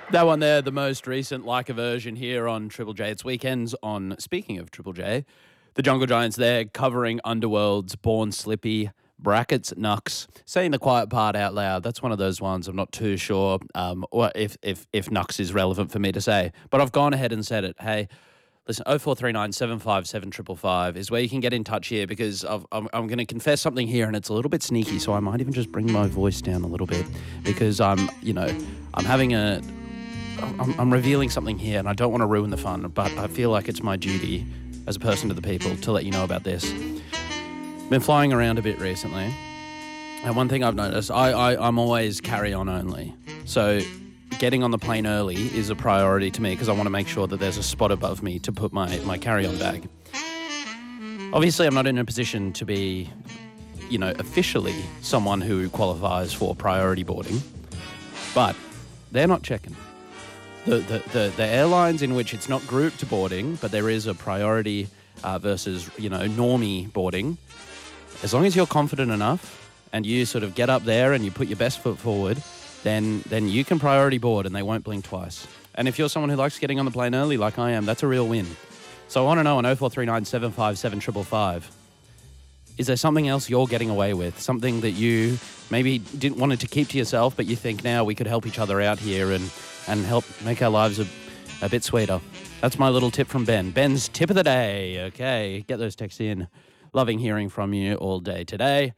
That one there, the most recent Like a version here on Triple J. It's weekends on, speaking of Triple J, the Jungle Giants there covering Underworld's Born Slippy, brackets Nux, saying the quiet part out loud. That's one of those ones I'm not too sure or if Nux is relevant for me to say. But I've gone ahead and said it. Hey, listen, 0439 757 555 is where you can get in touch here because I'm going to confess something here and it's a little bit sneaky, so I might even just bring my voice down a little bit because I'm revealing something here and I don't want to ruin the fun, but I feel like it's my duty as a person to the people to let you know about this. Been flying around a bit recently, and one thing I've noticed, I'm always carry-on only. So getting on the plane early is a priority to me because I want to make sure that there's a spot above me to put my carry-on bag. Obviously, I'm not in a position to be, officially someone who qualifies for priority boarding, but they're not checking. The airlines in which it's not grouped boarding, but there is a priority versus, normie boarding, as long as you're confident enough and you sort of get up there and you put your best foot forward, then you can priority board and they won't blink twice. And if you're someone who likes getting on the plane early like I am, that's a real win. So I want to know on 0439 757 555, is there something else you're getting away with? Something that you maybe didn't want to keep to yourself, but you think now we could help each other out here and help make our lives a bit sweeter. That's my little tip from Ben. Ben's tip of the day. Okay, get those texts in. Loving hearing from you all day today.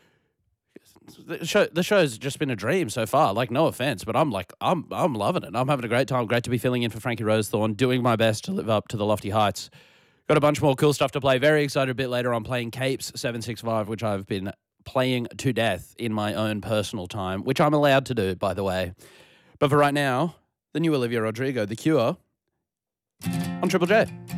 The show's just been a dream so far. Like, no offense, but I'm loving it. I'm having a great time. Great to be filling in for Frankie Rosethorn, doing my best to live up to the lofty heights. Got a bunch more cool stuff to play. Very excited a bit later on playing Capes 765, which I've been playing to death in my own personal time, which I'm allowed to do, by the way. But for right now, the new Olivia Rodrigo, The Cure, on Triple J.